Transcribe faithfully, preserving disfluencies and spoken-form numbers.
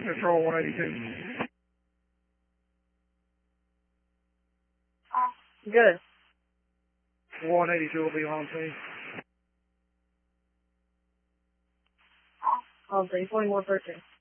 Control one eighty-two. Good. one eighty-two will be on scene. Oh, three, forty more purchase.